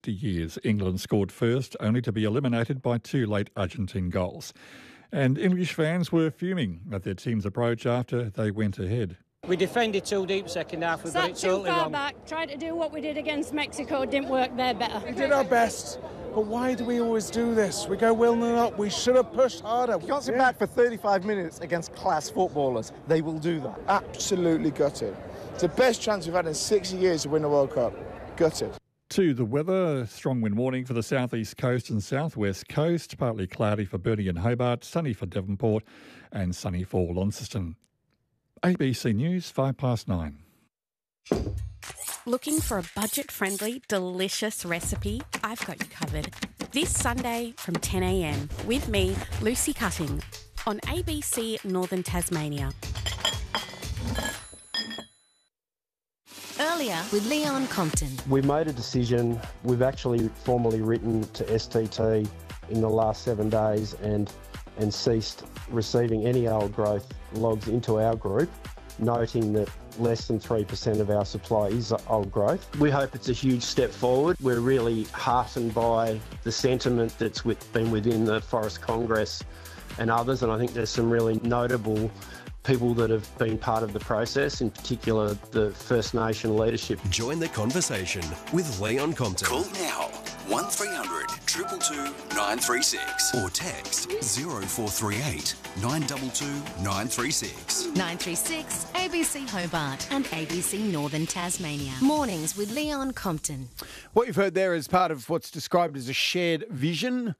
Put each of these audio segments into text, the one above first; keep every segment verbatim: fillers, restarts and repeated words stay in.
years. England scored first, only to be eliminated by two late Argentine goals. And English fans were fuming at their team's approach after they went ahead. We defended too deep second half. We got it Sat too totally far wrong. back, tried to do what we did against Mexico, didn't work there better. We did our best, but why do we always do this? We go willing up, we should have pushed harder. You can't sit back for thirty-five minutes against class footballers. They will do that. Absolutely gutted. It's the best chance we've had in sixty years to win the World Cup. Gutted. To the weather, strong wind warning for the southeast coast and southwest coast, partly cloudy for Burnie and Hobart, sunny for Devonport and sunny for Launceston. A B C News, five past nine. Looking for a budget-friendly, delicious recipe? I've got you covered. This Sunday from ten a m with me, Lucy Cutting, on A B C Northern Tasmania. Earlier with Leon Compton. We've made a decision. We've actually formally written to S T T in the last seven days and and ceased receiving any old growth logs into our group, noting that less than three percent of our supply is old growth. We hope it's a huge step forward. We're really heartened by the sentiment that's with, been within the Forest Congress and others, and I think there's some really notable people that have been part of the process, in particular the First Nation leadership. Join the conversation with Leon Compton. Call now one three hundred two two two nine three six or text zero four three eight nine two two nine three six. nine three six A B C Hobart and A B C Northern Tasmania. Mornings with Leon Compton. What you've heard there is part of what's described as a shared vision.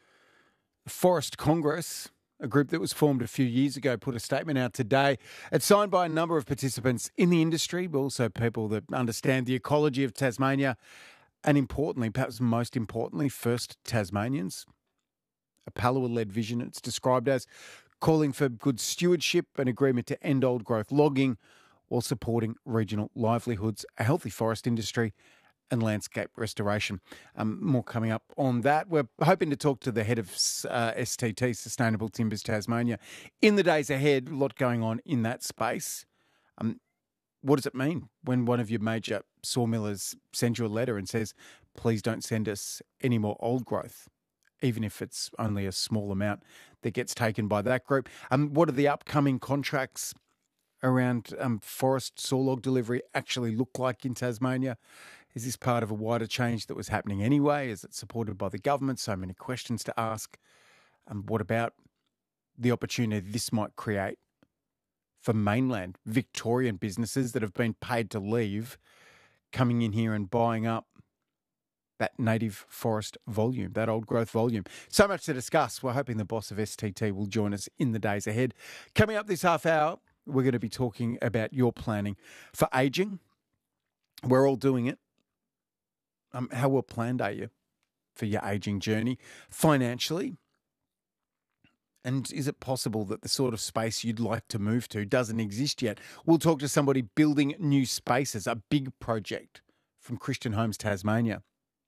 Forest Congress, a group that was formed a few years ago, put a statement out today. It's signed by a number of participants in the industry, but also people that understand the ecology of Tasmania. And importantly, perhaps most importantly, First Tasmanians. A Palawa-led vision, it's described as calling for good stewardship and agreement to end old growth logging while supporting regional livelihoods, a healthy forest industry and landscape restoration. Um, more coming up on that. We're hoping to talk to the head of uh, S T T, Sustainable Timbers Tasmania, in the days ahead. A lot going on in that space. Um, what does it mean when one of your major sawmillers sends you a letter and says, please don't send us any more old growth, even if it's only a small amount that gets taken by that group? Um, what are the upcoming contracts around um, forest sawlog delivery actually look like in Tasmania? Is this part of a wider change that was happening anyway? Is it supported by the government? So many questions to ask. Um, what about the opportunity this might create for mainland Victorian businesses that have been paid to leave, coming in here and buying up that native forest volume, that old growth volume? So much to discuss. We're hoping the boss of S T T will join us in the days ahead. Coming up this half hour, we're going to be talking about your planning for ageing. We're all doing it. Um, how well planned are you for your ageing journey financially? And is it possible that the sort of space you'd like to move to doesn't exist yet? We'll talk to somebody building new spaces, a big project from Christian Homes Tasmania.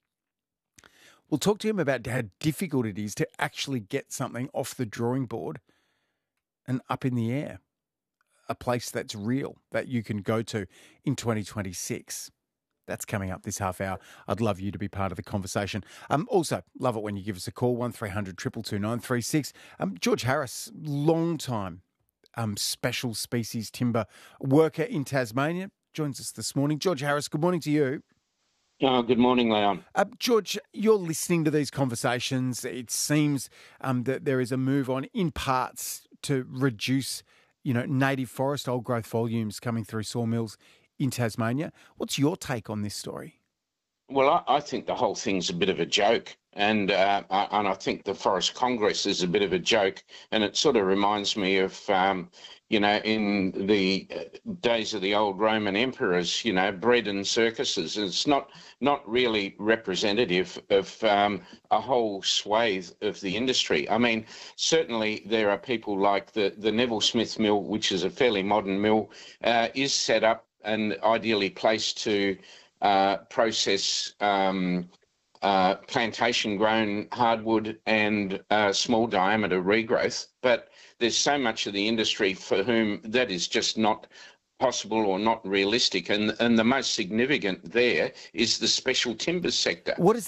We'll talk to him about how difficult it is to actually get something off the drawing board and up in the air, a place that's real, that you can go to in twenty twenty-six. That's coming up this half hour. I'd love you to be part of the conversation. Um, also, love it when you give us a call, one three hundred two two two nine three six. Um, George Harris, long time um, special species timber worker in Tasmania, joins us this morning. George Harris, good morning to you. Oh, good morning, Leon. Uh, George, you're listening to these conversations. It seems um, that there is a move on in parts to reduce, you know, native forest old growth volumes coming through sawmills in Tasmania. What's your take on this story? Well, I, I think the whole thing's a bit of a joke, and uh, I, and I think the Forest Congress is a bit of a joke, and it sort of reminds me of, um, you know, in the days of the old Roman emperors, you know, bread and circuses. It's not not really representative of um, a whole swathe of the industry. I mean, certainly there are people like the, the Neville Smith mill, which is a fairly modern mill, uh, is set up and ideally placed to uh, process um, uh, plantation-grown hardwood and uh, small diameter regrowth. But there's so much of the industry for whom that is just not possible or not realistic. And and the most significant there is the special timbers sector. What is